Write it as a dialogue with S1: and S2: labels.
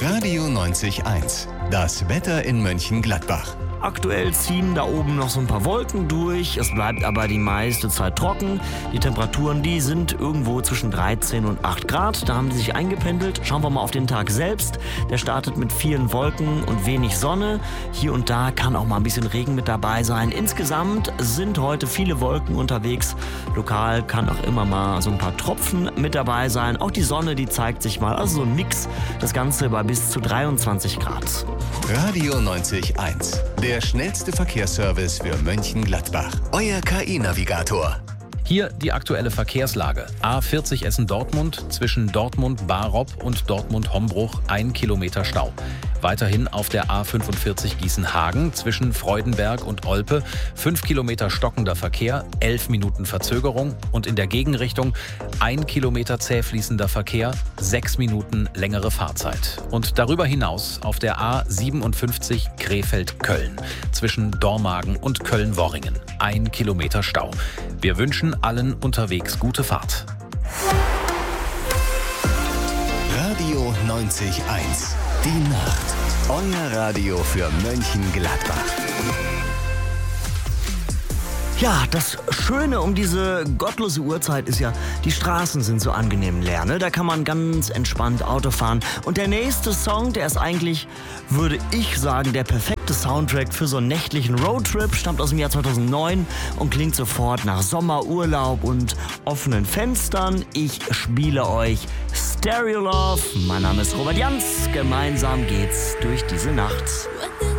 S1: Radio 90.1. Das Wetter in Mönchengladbach.
S2: Aktuell ziehen da oben noch so ein paar Wolken durch. Es bleibt aber die meiste Zeit trocken. Die Temperaturen, die sind irgendwo zwischen 13 und 8 Grad. Da haben die sich eingependelt. Schauen wir mal auf den Tag selbst. Der startet mit vielen Wolken und wenig Sonne. Hier und da kann auch mal ein bisschen Regen mit dabei sein. Insgesamt sind heute viele Wolken unterwegs. Lokal kann auch immer mal so ein paar Tropfen mit dabei sein. Auch die Sonne, die zeigt sich mal. Also so ein Mix. Das Ganze bei bis zu 23 Grad.
S1: Radio 90.1. Der schnellste Verkehrsservice für Mönchengladbach. Euer KI-Navigator.
S3: Hier die aktuelle Verkehrslage. A40 Essen-Dortmund zwischen Dortmund-Barop und Dortmund-Hombruch 1 Kilometer Stau. Weiterhin auf der A45 Gießen-Hagen zwischen Freudenberg und Olpe 5 Kilometer stockender Verkehr, 11 Minuten Verzögerung und in der Gegenrichtung 1 Kilometer zäh fließender Verkehr, 6 Minuten längere Fahrzeit. Und darüber hinaus auf der A57 Krefeld-Köln zwischen Dormagen und Köln-Worringen 1 Kilometer Stau. Wir wünschen allen unterwegs gute Fahrt.
S1: Radio 90.1. Die Nacht. Euer Radio für Mönchengladbach.
S2: Ja, das Schöne um diese gottlose Uhrzeit ist ja, die Straßen sind so angenehm leer, ne? Da kann man ganz entspannt Auto fahren. Und der nächste Song, der ist eigentlich, würde ich sagen, der perfekte Soundtrack für so einen nächtlichen Roadtrip, stammt aus dem Jahr 2009 und klingt sofort nach Sommerurlaub und offenen Fenstern. Ich spiele euch Stereo Love. Mein Name ist Robert Jans. Gemeinsam geht's durch diese Nacht.